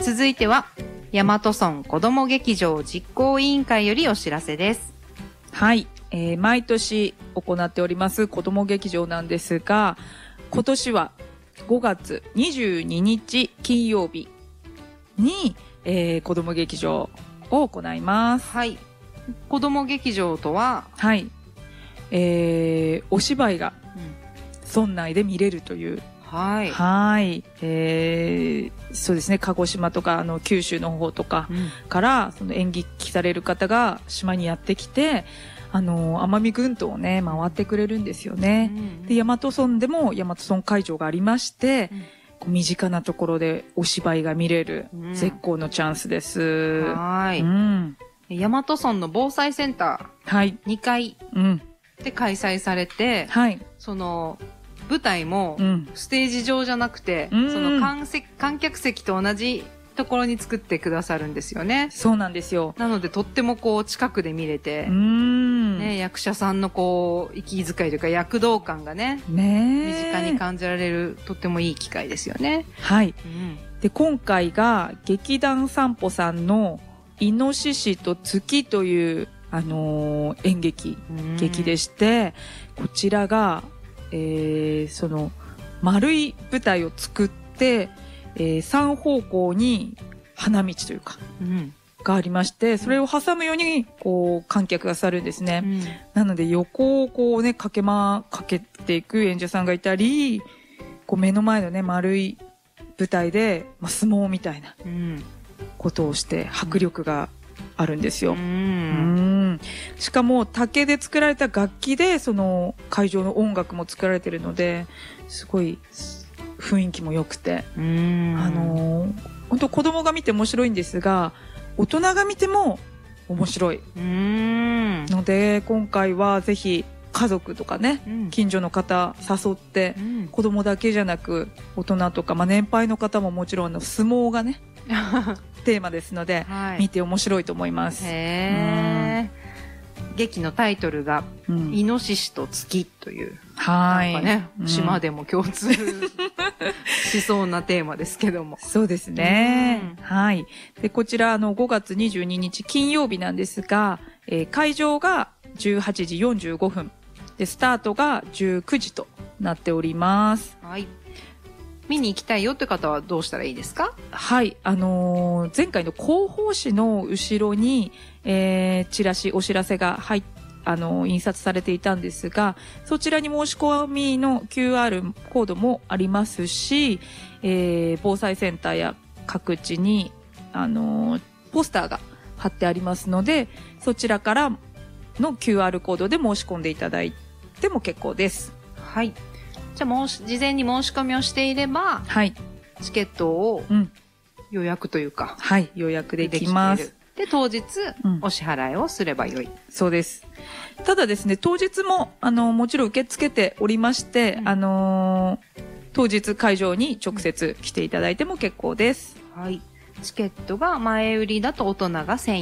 続いては大和村子ども劇場実行委員会よりお知らせです。 はい、毎年行っております子ども劇場なんですが、今年は5月22日金曜日に、子ども劇場を行います。 はい。子ども劇場とは、 はい、お芝居が村内で見れるという、 はい。 はい、そうですね、鹿児島とか九州の方とかから、その演劇される方が島にやってきて、奄美群島をね回ってくれるんですよね。で、大和村でも大和村会場がありまして、こう身近なところでお芝居が見れる絶好のチャンスです。 はい。大和村の防災センター2階で開催されて、 はい、 その舞台もステージ上じゃなくて、その観客席と同じところに作ってくださるんですよね。 そうなんですよ。 なのでとってもこう近くで見れて、ね、役者さんのこう息遣いというか躍動感がね、身近に感じられるとってもいい機会ですよね。 はい。で、今回が劇団散歩さんのイノシシと月という演劇でして、こちらが、その丸い舞台を作って、3方向に花道というか、がありまして、それを挟むようにこう観客が座るんですね。なので横をこうねかけていく演者さんがいたり、こう目の前のね丸い舞台で、相撲みたいなことをして迫力があるんですよ。しかも竹で作られた楽器でその会場の音楽も作られているので、すごい雰囲気も良くて、本当子供が見て面白いんですが、大人が見ても面白いので、今回はぜひ家族とかね、近所の方誘って、子供だけじゃなく大人とか、年配の方ももちろん相撲がねテーマですので、見て面白いと思います。 劇のタイトルが、イノシシと月という、 なんかね、島でも共通しそうなテーマですけども。 そうですね。はい。で、こちら5月22日金曜日なんですが、会場が18時45分で、スタートが19時となっております。 はい。見に行きたいよって方はどうしたらいいですか？ はい。前回の広報誌の後ろに、お知らせが印刷されていたんですが、そちらに申し込みの QR コードもありますし、防災センターや各地に、ポスターが貼ってありますので、そちらからの QR コードで申し込んでいただいても結構です。 はい。じゃあ事前に申し込みをしていれば、 はい、 チケットを予約というか、 はい、予約できます。 で、当日、お支払いをすればよい。 そうです。ただですね、当日も、もちろん受け付けておりまして、当日会場に直接来ていただいても結構です。 はい。チケットが前売りだと大人が1000円。